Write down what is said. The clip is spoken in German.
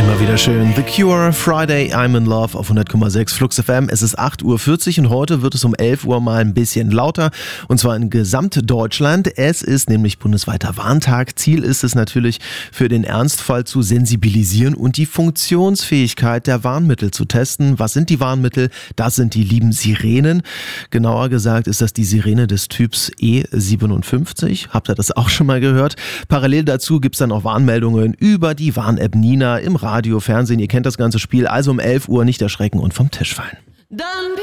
Immer wieder schön. The Cure, Friday, I'm in Love auf 100,6 Flux FM. Es ist 8.40 Uhr und heute wird es um 11 Uhr mal ein bisschen lauter. Und zwar in Gesamtdeutschland. Es ist nämlich bundesweiter Warntag. Ziel ist es natürlich, für den Ernstfall zu sensibilisieren und die Funktionsfähigkeit der Warnmittel zu testen. Was sind die Warnmittel? Das sind die lieben Sirenen. Genauer gesagt ist das die Sirene des Typs E57. Habt ihr das auch schon mal gehört? Parallel dazu gibt es dann auch Warnmeldungen über die Warn-App Nina im Radio, Fernsehen. Ihr kennt das ganze Spiel. Also um 11 Uhr nicht erschrecken und vom Tisch fallen.